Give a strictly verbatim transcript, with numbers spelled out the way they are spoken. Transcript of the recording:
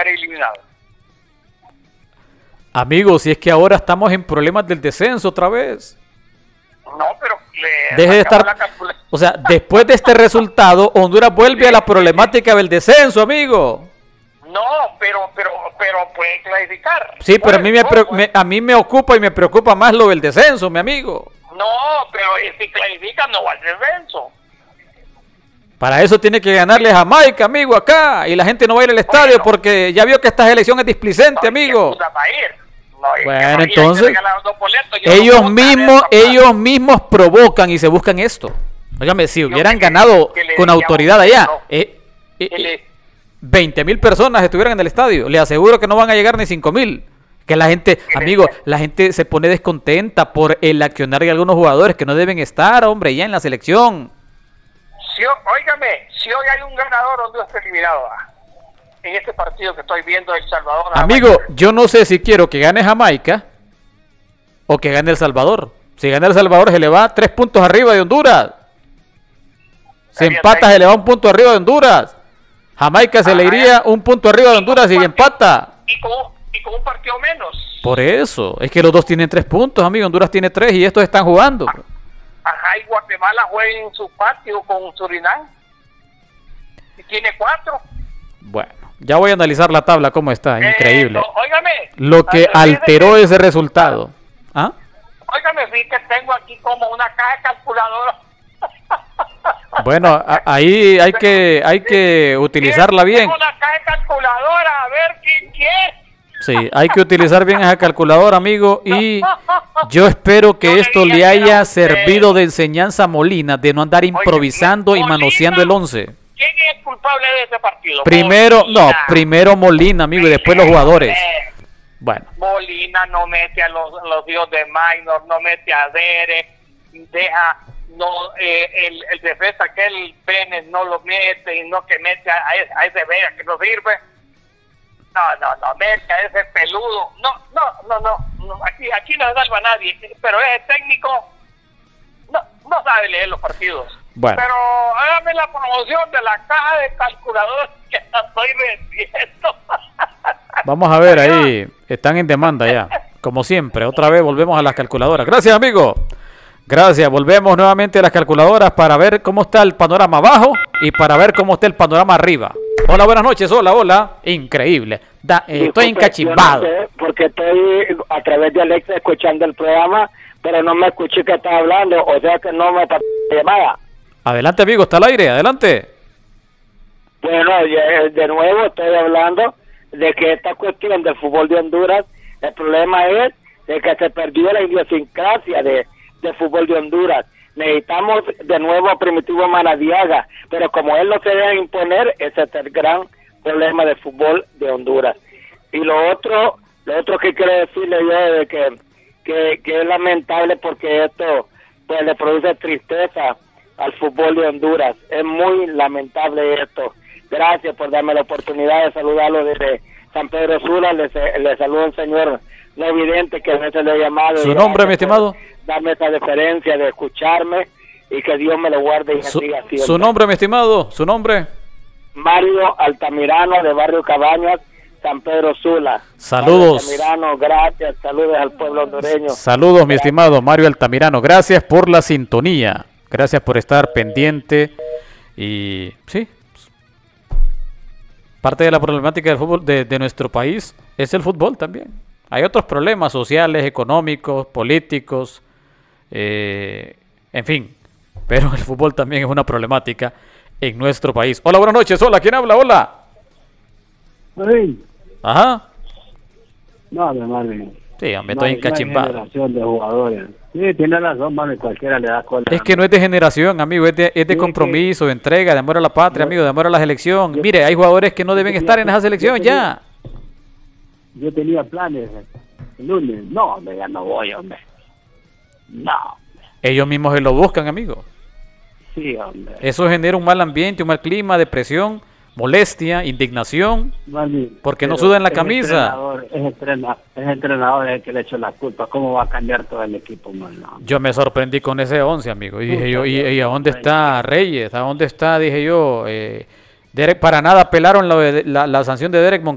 quedar eliminado. Amigo, si es que ahora estamos en problemas del descenso otra vez. No, pero... Le Deje de estar... O sea, después de este resultado, Honduras vuelve a la problemática del descenso, amigo. No, pero pero pero puede clasificar. Sí, pero a mí me, me, a mí me ocupa y me preocupa más lo del descenso, mi amigo. No, pero si clasifica no va al descenso. Para eso tiene que ganarle a Jamaica, amigo, acá. Y la gente no va a ir al estadio bueno, porque ya vio que esta elección es displicente, no, amigo. No, bueno, entonces, boletos, ellos no mismos, ellos mismos provocan y se buscan esto. Óigame, si hubieran que, ganado que con autoridad allá, no, eh, eh, eh, veinte mil personas estuvieran en el estadio, le aseguro que no van a llegar ni cinco mil. Que la gente, amigo, la gente se pone descontenta por el accionar de algunos jugadores que no deben estar, hombre, ya en la selección. Si, óigame, si hoy hay un ganador, Honduras está eliminado. En este partido que estoy viendo El Salvador. Amigo, Jamaica. Yo no sé si quiero que gane Jamaica o que gane El Salvador. Si gana El Salvador se le va tres puntos arriba de Honduras. Si empata se le va un punto arriba de Honduras. Jamaica se Ajá, le iría un punto arriba de Honduras y, y empata. Y con, y con un partido menos. Por eso, es que los dos tienen tres puntos, amigo. Honduras tiene tres y estos están jugando. Ajá, y Guatemala juega en su patio con Surinam. Y tiene cuatro. Bueno. Ya voy a analizar la tabla cómo está, eh, increíble. No, óigame, lo que alteró que, ese resultado. ¿Ah? Óigame, sí que tengo aquí como una caja calculadora. Bueno, a, ahí hay que hay que utilizarla bien. Tengo una caja calculadora, a ver quién quiere. Sí, hay que utilizar bien esa calculadora, amigo, y yo espero que esto le haya servido de enseñanza a Molina, de no andar improvisando y manoseando el once. ¿Quién es el culpable de ese partido? Primero, Molina. no, primero Molina, amigo, y después los jugadores. Bueno. Molina no mete a los, los hijos de Minor, no mete a Derek, deja, no, eh, el, el defensa aquel Bennett no lo mete, y no que mete a, a ese Vega que no sirve. No, no, no, mete a ese peludo. No, no, no, no, no aquí, aquí no salva a nadie, pero ese técnico no, no sabe leer los partidos. Bueno. Pero hágame la promoción de la caja de calculadores que la estoy vendiendo. Vamos a ver ahí, están en demanda ya, como siempre. Otra vez volvemos a las calculadoras. Gracias, amigo. Gracias, volvemos nuevamente a las calculadoras para ver cómo está el panorama abajo y para ver cómo está el panorama arriba. Hola, buenas noches, hola, hola. Increíble. Da, eh, estoy encachimbado. No sé, porque estoy a través de Alexa escuchando el programa, pero no me escuché que estaba hablando, o sea que no me pasó la llamada. Adelante, amigo, está al aire, adelante. Bueno, de nuevo estoy hablando de que esta cuestión del fútbol de Honduras, el problema es de que se perdió la idiosincrasia de, de fútbol de Honduras. Necesitamos de nuevo a Primitivo Maradiaga, pero como él no se debe imponer, ese es el gran problema del fútbol de Honduras. Y lo otro, lo otro que quiero decirle yo es de que, que, que es lamentable porque esto pues le produce tristeza al fútbol de Honduras. Es muy lamentable esto. Gracias por darme la oportunidad de saludarlo desde San Pedro Sula. Le, le saludo al señor no vidente que a veces le he llamado. ¿Su nombre, mi estimado? Darme esa deferencia de escucharme y que Dios me lo guarde y su, bendiga siempre. ¿Su nombre, mi estimado? ¿Su nombre? Mario Altamirano, de Barrio Cabañas, San Pedro Sula. Saludos. Mario Altamirano, gracias. Saludos al pueblo hondureño. Saludos, mi estimado Mario Altamirano. Gracias por la sintonía. Gracias por estar pendiente. Y sí, parte de la problemática del fútbol de, de nuestro país es el fútbol también. Hay otros problemas sociales, económicos, políticos, eh, en fin. Pero el fútbol también es una problemática en nuestro país. Hola, buenas noches. Hola, ¿quién habla? Hola. Sí. Ajá. No, mi madre. Sí, me estoy encachimbado. Generación de jugadores. Sí, tiene razón, mami, cualquiera le da cola. Es que no es de generación, amigo, es de, es de sí, compromiso, de entrega, de amor a la patria, yo, amigo, de amor a la selección. Yo, Mire, hay jugadores que no deben estar en esa selección yo tenía, ya. Yo tenía planes el lunes. No, hombre, ya no voy, hombre. No. Ellos mismos se lo buscan, amigo. Sí, hombre. Eso genera un mal ambiente, un mal clima, depresión, molestia, indignación, Mami, porque no sudan la camisa. Entrenador, es, entrenador, es entrenador el que le echó la culpa. ¿Cómo va a cambiar todo el equipo, man? No. Yo me sorprendí con ese once, amigo. Y dije yo, ¿y, y a dónde está Reyes? ¿A dónde está? Dije yo, eh, Derek, para nada apelaron la, la, la sanción de Derek Moncada.